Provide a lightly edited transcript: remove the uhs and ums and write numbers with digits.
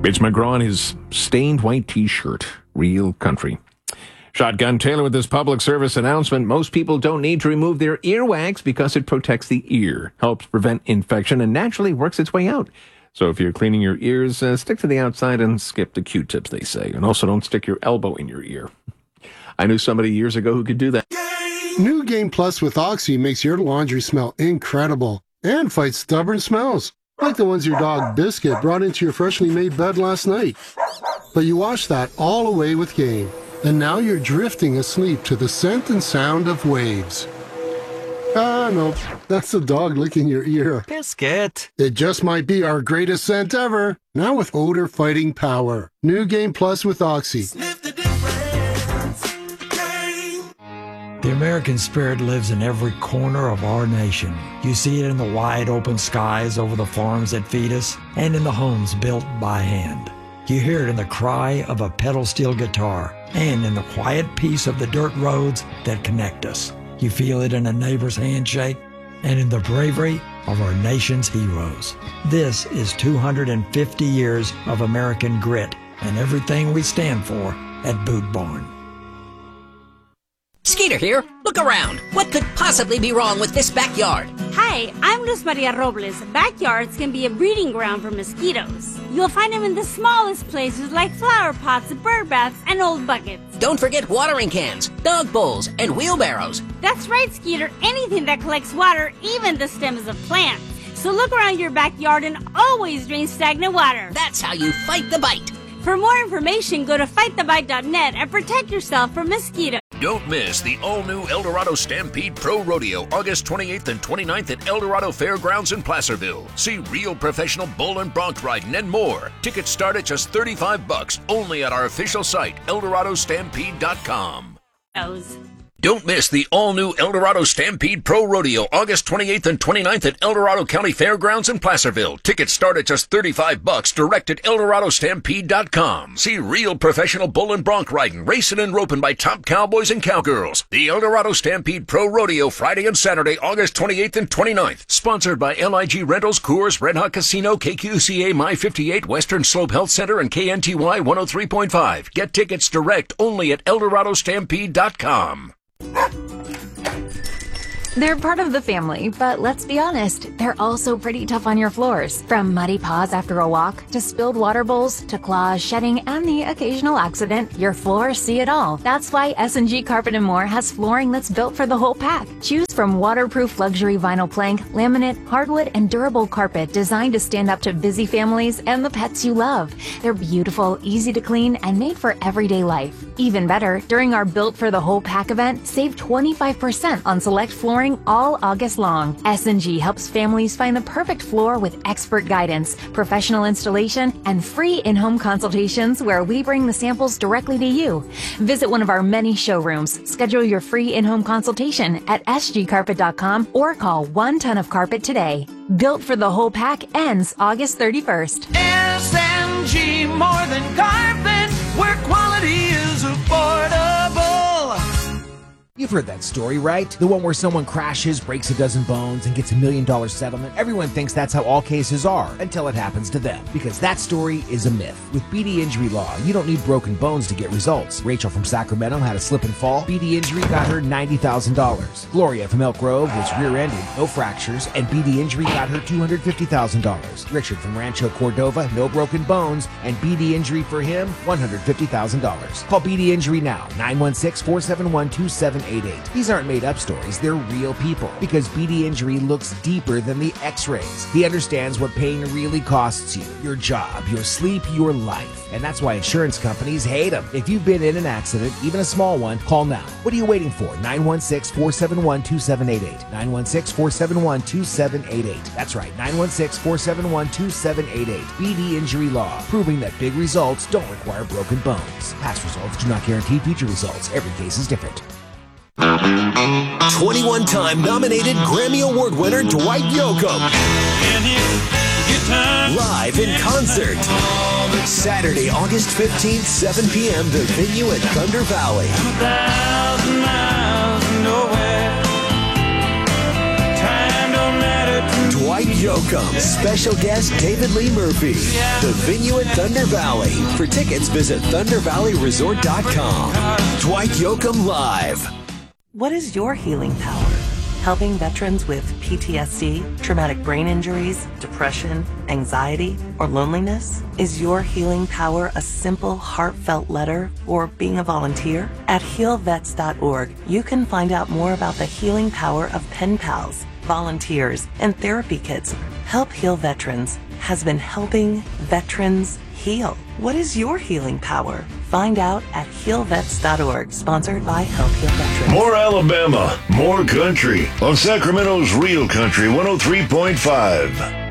Mitch McGraw in his stained white T-shirt. Real country. Shotgun Taylor with this public service announcement. Most people don't need to remove their earwax because it protects the ear, helps prevent infection, and naturally works its way out. So if you're cleaning your ears, stick to the outside and skip the Q-tips, they say. And also don't stick your elbow in your ear. I knew somebody years ago who could do that. New Game Plus with Oxy makes your laundry smell incredible and fights stubborn smells, like the ones your dog Biscuit brought into your freshly made bed last night. But you washed that all away with Game, and now you're drifting asleep to the scent and sound of waves. Ah, no, that's the dog licking your ear. Biscuit. It just might be our greatest scent ever, now with odor-fighting power. New Game Plus with Oxy. Sniff the difference. Game. The American spirit lives in every corner of our nation. You see it in the wide open skies over the farms that feed us and in the homes built by hand. You hear it in the cry of a pedal steel guitar and in the quiet peace of the dirt roads that connect us. You feel it in a neighbor's handshake and in the bravery of our nation's heroes. This is 250 years of American grit and everything we stand for at Boot Barn. Skeeter here. Look around. What could possibly be wrong with this backyard? Hi, I'm Luz Maria Robles. Backyards can be a breeding ground for mosquitoes. You'll find them in the smallest places like flower pots, bird baths, and old buckets. Don't forget watering cans, dog bowls, and wheelbarrows. That's right, Skeeter. Anything that collects water, even the stems of plants. So look around your backyard and always drain stagnant water. That's how you fight the bite. For more information, go to fightthebite.net and protect yourself from mosquitoes. Don't miss the all-new Eldorado Stampede Pro Rodeo, August 28th and 29th at Eldorado Fairgrounds in Placerville. See real professional bull and bronc riding and more. Tickets start at just $35 only at our official site, EldoradoStampede.com. Don't miss the all-new Eldorado Stampede Pro Rodeo, August 28th and 29th at Eldorado County Fairgrounds in Placerville. Tickets start at just $35 direct at EldoradoStampede.com. See real professional bull and bronc riding, racing and roping by top cowboys and cowgirls. The Eldorado Stampede Pro Rodeo, Friday and Saturday, August 28th and 29th. Sponsored by LIG Rentals, Coors, Red Hot Casino, KQCA, My58, Western Slope Health Center, and KNTY 103.5. Get tickets direct only at EldoradoStampede.com. They're part of the family, but let's be honest, they're also pretty tough on your floors. From muddy paws after a walk, to spilled water bowls, to claws, shedding, and the occasional accident, your floors see it all. That's why S&G Carpet & More has flooring that's built for the whole pack. Choose from waterproof luxury vinyl plank, laminate, hardwood, and durable carpet designed to stand up to busy families and the pets you love. They're beautiful, easy to clean, and made for everyday life. Even better, during our Built for the Whole Pack event, save 25% on select flooring all August long. S&G helps families find the perfect floor with expert guidance, professional installation, and free in-home consultations where we bring the samples directly to you. Visit one of our many showrooms, schedule your free in-home consultation at sgcarpet.com or call 1 Ton of Carpet today. Built for the Whole Pack ends August 31st. S&G, more than carpet, where quality is affordable. You've heard that story, right? The one where someone crashes, breaks a dozen bones, and gets $1 million settlement. Everyone thinks that's how all cases are until it happens to them, because that story is a myth. With BD Injury Law, you don't need broken bones to get results. Rachel from Sacramento had a slip and fall. BD Injury got her $90,000. Gloria from Elk Grove was rear-ended, no fractures, and BD Injury got her $250,000. Richard from Rancho Cordova, no broken bones, and BD Injury for him, $150,000. Call BD Injury now, 916-471-2788. These aren't made-up stories, they're real people, because BD Injury looks deeper than the x-rays. He understands what pain really costs you, your job, your sleep, your life. And that's why insurance companies hate them. If you've been in an accident, even a small one, call now. What are you waiting for? 916-471-2788. 916-471-2788. That's right, 916-471-2788. BD Injury Law, proving that big results don't require broken bones. Past results do not guarantee future results. Every case is different. 21-time nominated Grammy Award winner Dwight Yoakam. Live in concert. Saturday, August 15th, 7 p.m. The venue at Thunder Valley. Dwight Yoakam. Special guest David Lee Murphy. The venue at Thunder Valley. For tickets, visit ThunderValleyResort.com. Dwight Yoakam Live. What is your healing power? Helping veterans with PTSD, traumatic brain injuries, depression, anxiety, or loneliness? Is your healing power a simple, heartfelt letter or being a volunteer? At healvets.org, you can find out more about the healing power of pen pals, volunteers, and therapy kits. Help Heal Veterans has been helping veterans heal. What is your healing power? Find out at healvets.org, sponsored by Help Heal Veterans. More Alabama, more country on Sacramento's Real Country 103.5.